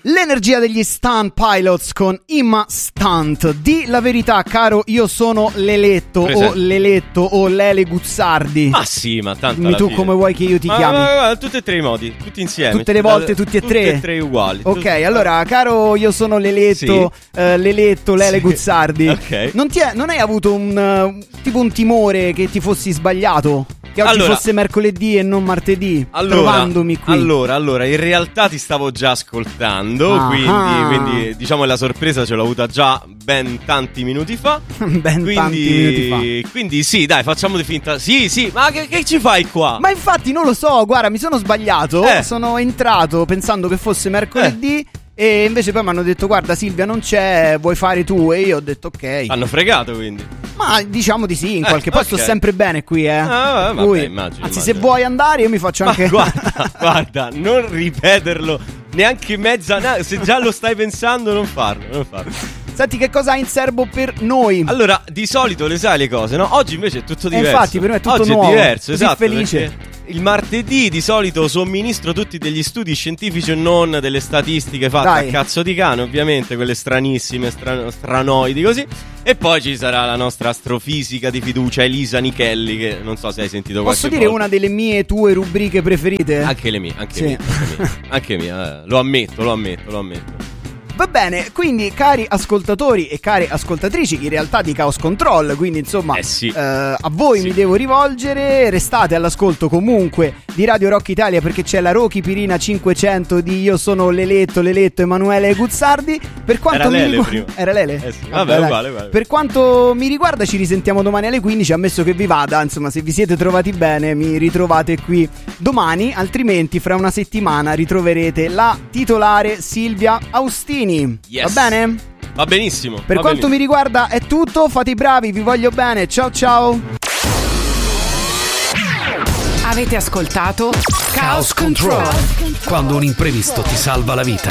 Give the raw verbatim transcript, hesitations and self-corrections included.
L'energia degli Stunt Pilots con Imma Stunt. Di la verità, caro, io sono l'eletto Presente. o l'eletto o Lele Guzzardi. Ma sì, ma tanto Dimmi alla tu fine. come vuoi che io ti Ma, chiami. ma, ma, tutti e tre i modi, tutti insieme. Tutte le volte, tutti e tre? Tutti e tre uguali. Ok, Tutti- allora, caro, io sono l'eletto, Sì. eh, l'eletto Lele Sì. Guzzardi. Ok. Non, ti è- non hai avuto un uh, tipo un timore che ti fossi sbagliato? Che oggi Allora- fosse mercoledì e non martedì? Allora, trovandomi qui. allora, allora, in realtà ti stavo già ascoltando, Ah. quindi, quindi diciamo la sorpresa ce l'ho avuta già ben tanti minuti fa. Ben quindi, tanti minuti fa. Quindi sì, dai, facciamo di finta. Sì, sì, ma che, che ci fai qua? Ma infatti non lo so, guarda, mi sono sbagliato. Eh. Sono entrato pensando che fosse mercoledì e invece poi mi hanno detto guarda Silvia non c'è, vuoi fare tu? E io ho detto ok. Hanno fregato, quindi. Ma diciamo di sì, in Eh, qualche posto ok. sto sempre bene qui, eh. Ah, Per vabbè, cui, immagino, anzi, immagino. se vuoi andare io mi faccio Ma anche guarda, guarda, non ripeterlo neanche mezza. na- Se già lo stai pensando, non farlo, non farlo. Senti che cosa hai in serbo per noi? Allora, di solito le sai le cose, no? Oggi invece è tutto Eh, diverso. infatti, per me è tutto Oggi nuovo. è diverso, Così esatto. felice. perché Il martedì di solito somministro tutti degli studi scientifici e non delle statistiche fatte Dai. a cazzo di cane, ovviamente, quelle stranissime, stra- stranoidi così. E poi ci sarà la nostra astrofisica di fiducia, Elisa Nichelli, che non so se hai sentito qualche Posso dire volta. una delle mie tue rubriche preferite? Anche le mie, anche Sì. mie, anche mie, anche mie, eh, lo ammetto, lo ammetto, lo ammetto. Va bene, quindi cari ascoltatori e care ascoltatrici, in realtà di Chaos Control, quindi insomma Eh sì. eh, a voi Sì. mi devo rivolgere, restate all'ascolto comunque di Radio Rock Italia perché c'è la Rocky Pirina cinquecento di Io sono l'eletto, l'eletto Emanuele Guzzardi. Per quanto Era mi Lele riguarda... prima. Era Lele? Eh sì. Vabbè, dai. uguale, uguale. Per quanto mi riguarda ci risentiamo domani alle quindici, ammesso che vi vada, insomma se vi siete trovati bene mi ritrovate qui domani, altrimenti fra una settimana ritroverete la titolare Silvia Austini. Yes. Va bene? Va benissimo. Per va quanto benissimo. mi riguarda è tutto, fate i bravi, vi voglio bene, ciao ciao. Avete ascoltato Chaos Control. Quando un imprevisto ti salva la vita.